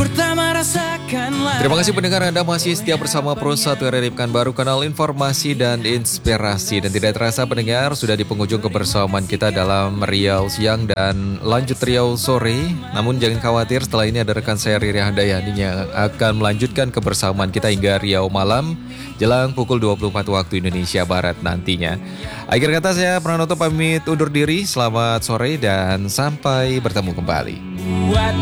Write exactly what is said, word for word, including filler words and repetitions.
pertama rasakanlah. Terima kasih pendengar, Anda masih setia bersama Pro satu R R I Pekanbaru, kanal informasi dan inspirasi. Dan tidak terasa pendengar, sudah di penghujung kebersamaan kita dalam Riau Siang dan lanjut Riau Sore. Namun jangan khawatir, setelah ini ada rekan saya Riri Handayani yang akan melanjutkan kebersamaan kita hingga Riau Malam jelang pukul dua puluh empat waktu Indonesia Barat nantinya. Akhir kata saya Pranoto pamit undur diri. Selamat sore dan sampai bertemu kembali. Buat